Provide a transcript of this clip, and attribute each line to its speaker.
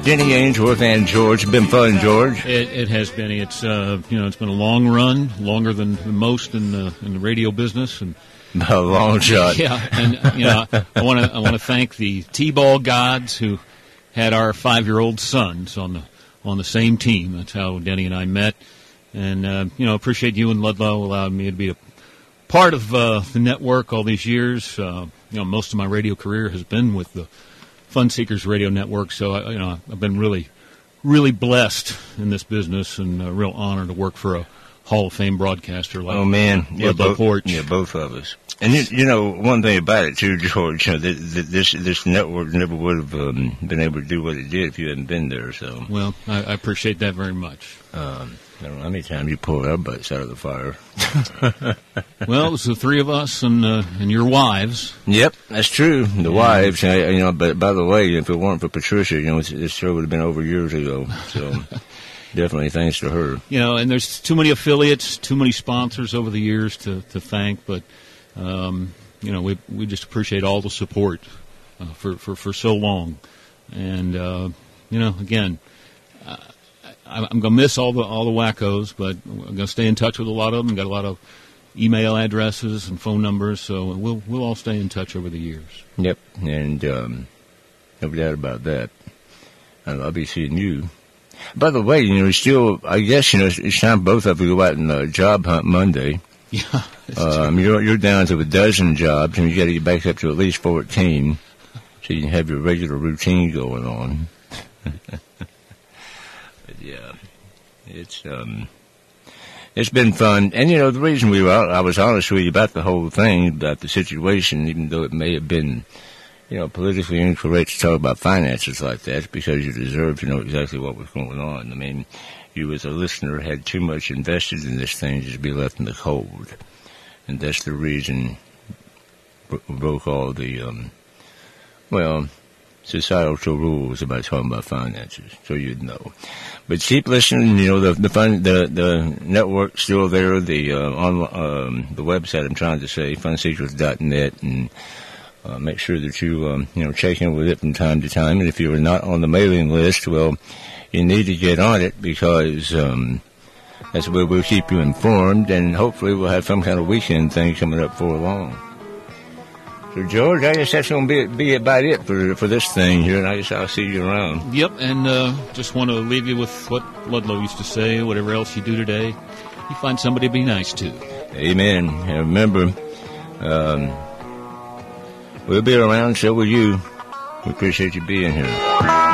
Speaker 1: Denny Ainsworth and George. It's been fun, George.
Speaker 2: It has been. It's it's been a long run, longer than most in the radio business, and
Speaker 1: a long shot.
Speaker 2: Yeah, and I want to thank the T-ball gods who had our 5-year-old sons on the same team. That's how Denny and I met, and appreciate you and Ludlow allowing me to be a part of the network all these years. Most of my radio career has been with the Fun Seekers Radio Network, so I've been really, really blessed in this business, and a real honor to work for a Hall of Fame broadcaster like
Speaker 1: Ludlow
Speaker 2: Porch.
Speaker 1: Yeah, both of us. And one thing about it too, George, this network never would have been able to do what it did if you hadn't been there. So,
Speaker 2: well, I appreciate that very much.
Speaker 1: I don't know how many times you pulled our butts out of the fire.
Speaker 2: Well, it was the three of us and your wives.
Speaker 1: Yep, that's true. The wives, But by the way, if it weren't for Patricia, this show would have been over years ago. So, definitely thanks to her.
Speaker 2: And there's too many affiliates, too many sponsors over the years to thank, but we just appreciate all the support for so long, and again. I'm going to miss all the wackos, but I'm going to stay in touch with a lot of them. Got a lot of email addresses and phone numbers, so we'll all stay in touch over the years.
Speaker 1: Yep, and no doubt about that. I'll be seeing you. By the way, I guess it's time both of you go out and job hunt Monday.
Speaker 2: Yeah,
Speaker 1: you're down to a dozen jobs, and you got to get back up to at least 14, so you can have your regular routine going on. Yeah, it's been fun, and the reason I was honest with you about the whole thing, about the situation, even though it may have been, politically incorrect to talk about finances like that, because you deserve to know exactly what was going on. I mean, you as a listener had too much invested in this thing to be left in the cold, and that's the reason broke all the societal rules about talking about finances, so you'd know. But keep listening. The network's still there. The website, I'm trying to say, funseekers.net, and make sure that you check in with it from time to time. And if you are not on the mailing list, well, you need to get on it, because that's where we'll keep you informed, and hopefully we'll have some kind of weekend thing coming up for long. So, George, I guess that's going to be about it for this thing here, and I guess I'll see you around.
Speaker 2: Yep, and just want to leave you with what Ludlow used to say: whatever else you do today, you find somebody to be nice to.
Speaker 1: Amen. And remember, we'll be around, so will you. We appreciate you being here.